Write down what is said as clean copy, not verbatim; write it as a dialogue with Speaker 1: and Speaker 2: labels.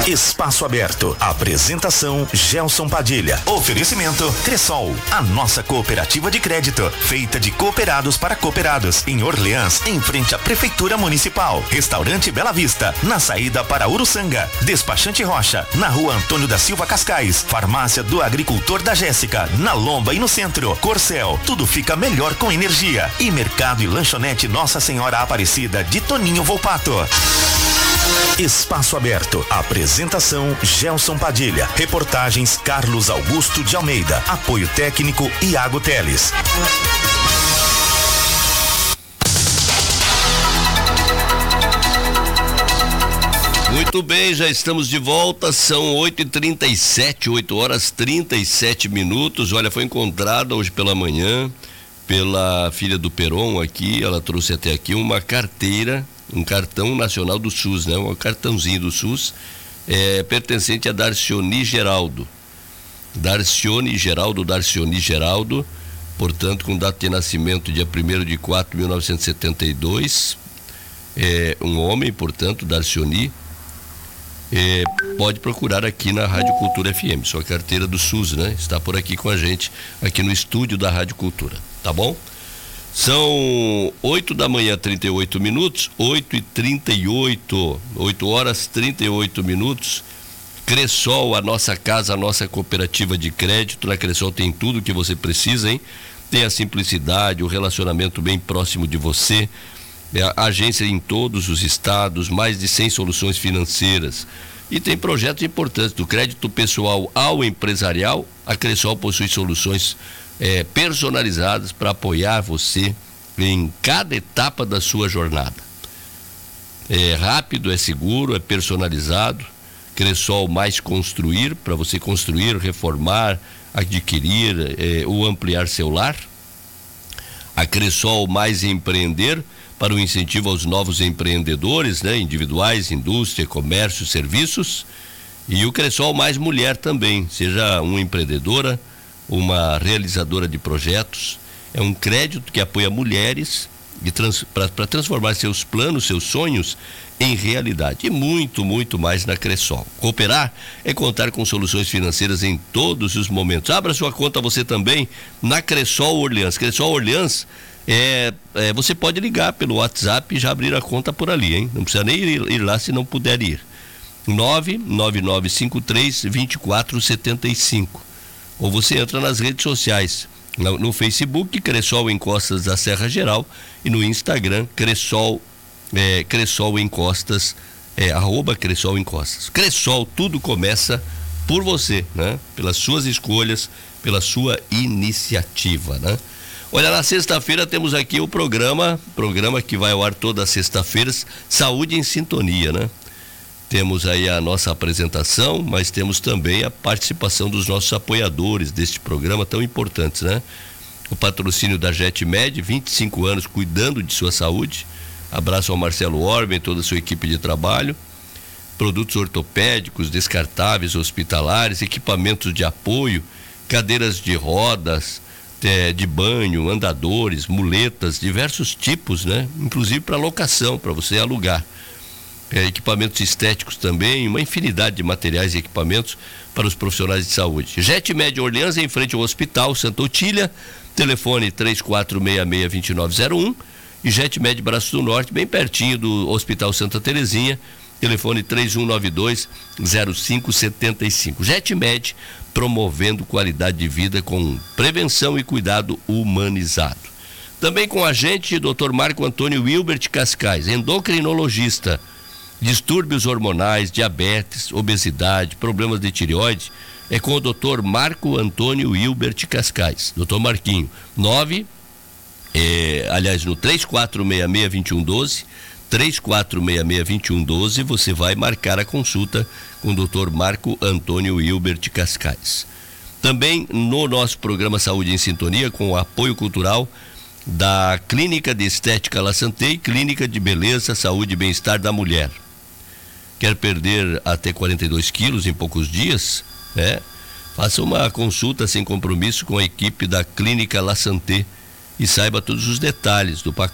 Speaker 1: Espaço Aberto. Apresentação Gelson Padilha. Oferecimento Cressol, a nossa cooperativa de crédito, feita de cooperados para cooperados, em Orleans, em frente à Prefeitura Municipal. Restaurante Bela Vista, na saída para Uruçanga. Despachante Rocha, na Rua Antônio da Silva Cascais. Farmácia do Agricultor da Jéssica, na Lomba e no centro. Corcel, tudo fica melhor com energia. E Mercado e Lanchonete Nossa Senhora Aparecida de Toninho Volpato. Espaço Aberto. Apresentação Gelson Padilha. Reportagens Carlos Augusto de Almeida. Apoio técnico Iago Teles.
Speaker 2: Muito bem, já estamos de volta, são 8h37, 8h37. Olha, foi encontrada hoje pela manhã pela filha do Peron aqui, ela trouxe até aqui uma carteira, um cartão nacional do SUS, né? Um cartãozinho do SUS, pertencente a Darcioni Geraldo, portanto com data de nascimento dia 1º de 4 de 1972, um homem, portanto, Darcioni. Pode procurar aqui na Rádio Cultura FM, sua carteira do SUS, né? Está por aqui com a gente, aqui no estúdio da Rádio Cultura, tá bom? São 8h38, 8h38, 8h38. Cressol, a nossa casa, a nossa cooperativa de crédito. Na Cressol tem tudo que você precisa, hein? Tem a simplicidade, o relacionamento bem próximo de você. A agência em todos os estados, mais de 100 soluções financeiras. E tem projetos importantes, do crédito pessoal ao empresarial. A Cressol possui soluções personalizadas para apoiar você em cada etapa da sua jornada. É rápido, é seguro, é personalizado. Cressol mais construir, para você construir, reformar, adquirir ou ampliar seu lar. A Cressol mais empreender, para o incentivo aos novos empreendedores, né? Individuais, indústria, comércio, serviços. E o Cressol mais mulher também, seja uma empreendedora, uma realizadora de projetos. É um crédito que apoia mulheres para transformar seus planos, seus sonhos em realidade. E muito, muito mais na Cressol. Cooperar é contar com soluções financeiras em todos os momentos. Abra sua conta você também na Cressol Orleans. Cressol Orleans, você pode ligar pelo WhatsApp e já abrir a conta por ali, hein? Não precisa nem ir lá se não puder ir. 99953-2475. Ou você entra nas redes sociais, no Facebook, Cressol Encostas da Serra Geral, e no Instagram, Cressol Encostas, @Cressol Encostas. Cressol, tudo começa por você, né? Pelas suas escolhas, pela sua iniciativa, né? Olha, na sexta-feira temos aqui o programa que vai ao ar todas as sextas-feiras, Saúde em Sintonia, né? Temos aí a nossa apresentação, mas temos também a participação dos nossos apoiadores deste programa tão importantes, né? O patrocínio da JetMed, 25 anos cuidando de sua saúde. Abraço ao Marcelo Orben, toda a sua equipe de trabalho. Produtos ortopédicos, descartáveis, hospitalares, equipamentos de apoio, cadeiras de rodas, de banho, andadores, muletas, diversos tipos, né? Inclusive para locação, para você alugar. Equipamentos estéticos também, uma infinidade de materiais e equipamentos para os profissionais de saúde. JetMed Orleans, em frente ao Hospital Santa Otília, telefone 3466-2901, e JetMed Braço do Norte, bem pertinho do Hospital Santa Terezinha, telefone 3192-0575. JetMed, promovendo qualidade de vida com prevenção e cuidado humanizado. Também com a gente, Dr. Marco Antônio Wilbert Cascais, endocrinologista. Distúrbios hormonais, diabetes, obesidade, problemas de tireoide, é com o Dr. Marco Antônio Wilbert Cascais. Dr. Marquinho, no 3466-2112, 3466-2112, você vai marcar a consulta com o Dr. Marco Antônio Wilbert Cascais. Também no nosso programa Saúde em Sintonia, com o apoio cultural da Clínica de Estética La Santé e Clínica de Beleza, Saúde e Bem-Estar da Mulher. Quer perder até 42 quilos em poucos dias? Faça uma consulta sem compromisso com a equipe da Clínica La Santé e saiba todos os detalhes do pacote